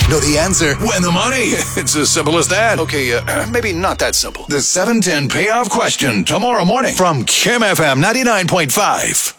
Know the answer. Win the money. It's as simple as that. Okay, maybe not that simple. The 710 payoff question tomorrow morning from Kim FM 99.5.